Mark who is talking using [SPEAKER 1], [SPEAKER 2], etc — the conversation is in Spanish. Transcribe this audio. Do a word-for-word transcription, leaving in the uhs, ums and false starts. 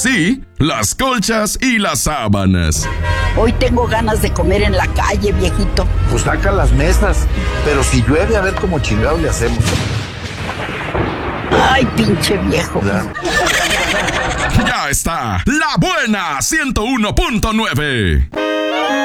[SPEAKER 1] sí, las colchas y las sábanas.
[SPEAKER 2] Hoy tengo ganas de comer en la calle, viejito.
[SPEAKER 3] Pues saca las mesas, pero si llueve a ver cómo chingados le hacemos.
[SPEAKER 2] Ay, pinche viejo.
[SPEAKER 3] Ya.
[SPEAKER 1] Ya está, La Buena ciento uno punto nueve.